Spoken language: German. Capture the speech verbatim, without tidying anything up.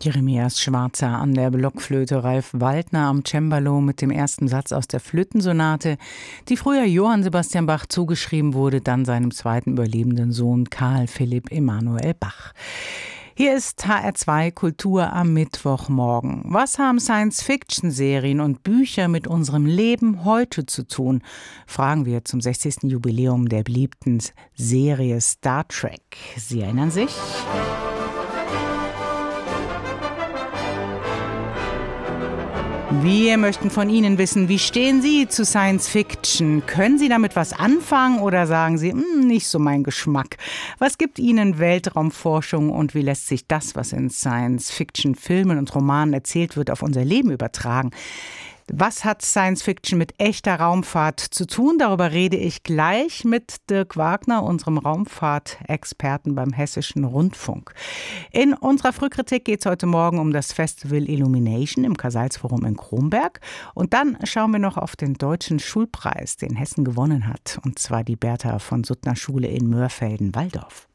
Jeremias Schwarzer an der Blockflöte, Ralf Waldner am Cembalo mit dem ersten Satz aus der Flötensonate, die früher Johann Sebastian Bach zugeschrieben wurde, dann seinem zweiten überlebenden Sohn Karl Philipp Emanuel Bach. Hier ist H R zwei Kultur am Mittwochmorgen. Was haben Science-Fiction-Serien und Bücher mit unserem Leben heute zu tun? Fragen wir zum sechzigsten Jubiläum der beliebten Serie Star Trek. Sie erinnern sich? Wir möchten von Ihnen wissen, wie stehen Sie zu Science Fiction? Können Sie damit was anfangen oder sagen Sie, nicht so mein Geschmack? Was gibt Ihnen Weltraumforschung und wie lässt sich das, was in Science Fiction Filmen und Romanen erzählt wird, auf unser Leben übertragen? Was hat Science Fiction mit echter Raumfahrt zu tun? Darüber rede ich gleich mit Dirk Wagner, unserem Raumfahrtexperten beim Hessischen Rundfunk. In unserer Frühkritik geht es heute Morgen um das Festival Illumination im Casals-Forum in Kronberg. Und dann schauen wir noch auf den Deutschen Schulpreis, den Hessen gewonnen hat. Und zwar die Bertha von Suttner Schule in Mörfelden-Walldorf.